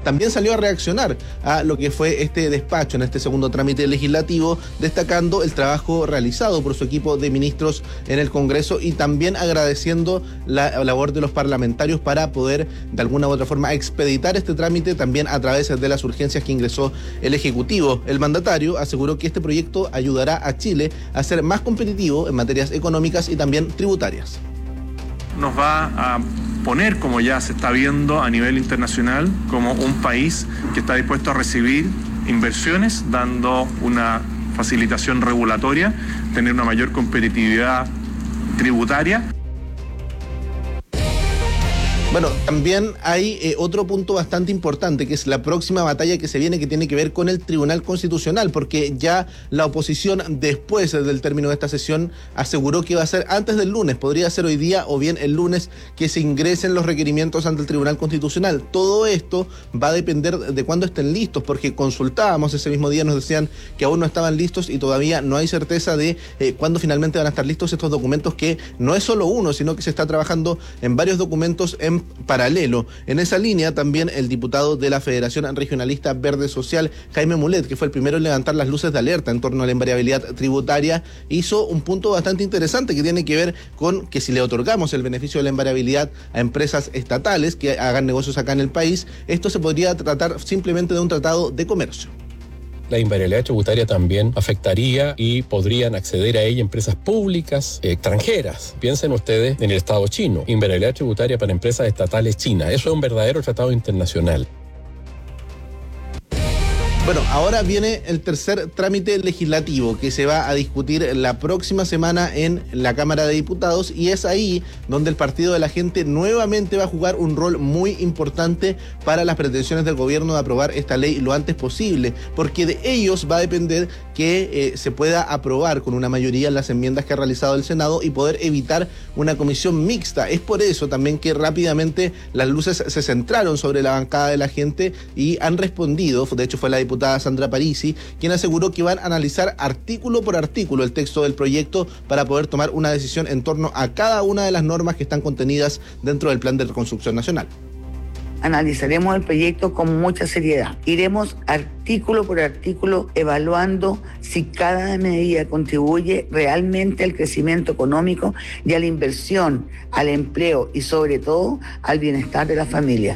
también salió a reaccionar a lo que fue este despacho en este segundo trámite legislativo, destacando el trabajo realizado por su equipo de ministros en el Congreso y también agradeciendo la labor de los parlamentarios para poder de alguna u otra forma expeditar este trámite también a través de las urgencias que ingresó el Ejecutivo. El mandatario aseguró que este proyecto ayudará a Chile a ser más competitivo en materias económicas y también tributarias. Nos va a poner, como ya se está viendo a nivel internacional, como un país que está dispuesto a recibir inversiones, dando una facilitación regulatoria, tener una mayor competitividad tributaria. Bueno, también hay otro punto bastante importante, que es la próxima batalla que se viene, que tiene que ver con el Tribunal Constitucional, porque ya la oposición, después del término de esta sesión, aseguró que iba a ser antes del lunes, podría ser hoy día o bien el lunes, que se ingresen los requerimientos ante el Tribunal Constitucional. Todo esto va a depender de cuándo estén listos, porque consultábamos ese mismo día, nos decían que aún no estaban listos y todavía no hay certeza de cuándo finalmente van a estar listos estos documentos, que no es solo uno, sino que se está trabajando en varios documentos en paralelo. En esa línea también el diputado de la Federación Regionalista Verde Social, Jaime Mulet, que fue el primero en levantar las luces de alerta en torno a la invariabilidad tributaria, hizo un punto bastante interesante que tiene que ver con que si le otorgamos el beneficio de la invariabilidad a empresas estatales que hagan negocios acá en el país, esto se podría tratar simplemente de un tratado de comercio. La invariabilidad tributaria también afectaría y podrían acceder a ella empresas públicas extranjeras. Piensen ustedes en el Estado chino. Invariabilidad tributaria para empresas estatales chinas. Eso es un verdadero tratado internacional. Bueno, ahora viene el tercer trámite legislativo que se va a discutir la próxima semana en la Cámara de Diputados, y es ahí donde el Partido de la Gente nuevamente va a jugar un rol muy importante para las pretensiones del gobierno de aprobar esta ley lo antes posible, porque de ellos va a depender que se pueda aprobar con una mayoría las enmiendas que ha realizado el Senado y poder evitar una comisión mixta. Es por eso también que rápidamente las luces se centraron sobre la bancada de la Gente y han respondido. De hecho, fue la diputada Sandra Parisi quien aseguró que van a analizar artículo por artículo el texto del proyecto para poder tomar una decisión en torno a cada una de las normas que están contenidas dentro del Plan de Reconstrucción Nacional. Analizaremos el proyecto con mucha seriedad. Iremos artículo por artículo evaluando si cada medida contribuye realmente al crecimiento económico y a la inversión, al empleo y sobre todo al bienestar de la familia.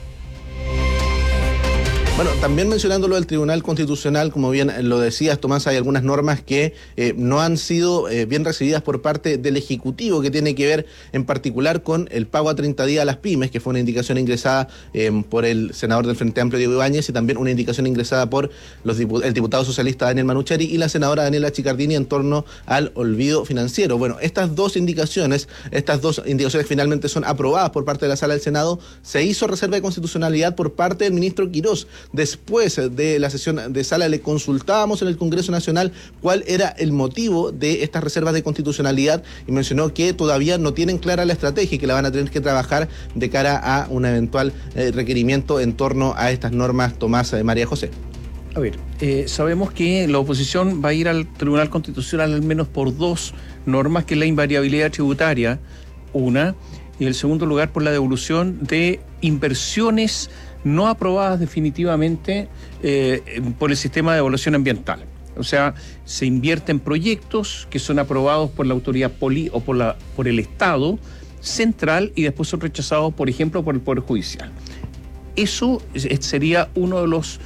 Bueno, también mencionando lo del Tribunal Constitucional, como bien lo decías, Tomás, hay algunas normas que no han sido bien recibidas por parte del Ejecutivo, que tiene que ver en particular con el pago a 30 días a las pymes, que fue una indicación ingresada por el senador del Frente Amplio, Diego Ibáñez, y también una indicación ingresada por el diputado socialista Daniel Manucheri y la senadora Daniela Chicardini en torno al olvido financiero. Bueno, estas dos indicaciones finalmente son aprobadas por parte de la Sala del Senado. Se hizo reserva de constitucionalidad por parte del ministro Quirós. Después de la sesión de sala le consultábamos en el Congreso Nacional cuál era el motivo de estas reservas de constitucionalidad y mencionó que todavía no tienen clara la estrategia y que la van a tener que trabajar de cara a un eventual requerimiento en torno a estas normas. Tomás, María José. A ver, sabemos que la oposición va a ir al Tribunal Constitucional al menos por dos normas, que es la invariabilidad tributaria, una, y en segundo lugar por la devolución de inversiones no aprobadas definitivamente por el sistema de evaluación ambiental. O sea, se invierten proyectos que son aprobados por la autoridad o por el Estado central y después son rechazados, por ejemplo, por el Poder Judicial. Eso sería uno de los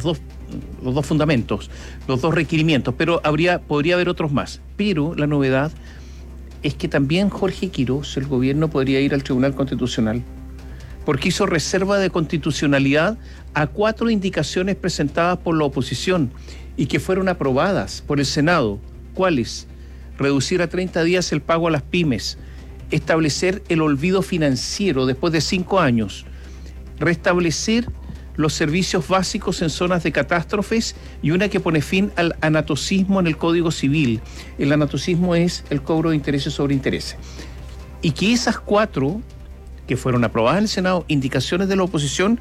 dos fundamentos, los dos requerimientos, pero podría haber otros más. Pero la novedad es que también Jorge Quirós, el gobierno, podría ir al Tribunal Constitucional, porque hizo reserva de constitucionalidad a 4 indicaciones presentadas por la oposición y que fueron aprobadas por el Senado. ¿Cuáles? Reducir a 30 días el pago a las pymes, establecer el olvido financiero después de 5 años, restablecer los servicios básicos en zonas de catástrofes y una que pone fin al anatocismo en el Código Civil. El anatocismo es el cobro de intereses sobre intereses. Y que esas 4 que fueron aprobadas en el Senado, indicaciones de la oposición,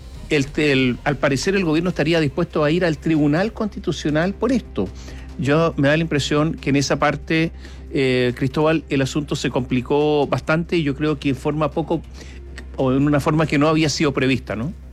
al parecer el gobierno estaría dispuesto a ir al Tribunal Constitucional por esto. Me da la impresión que en esa parte, Cristóbal, el asunto se complicó bastante y yo creo que en una forma que no había sido prevista, ¿no?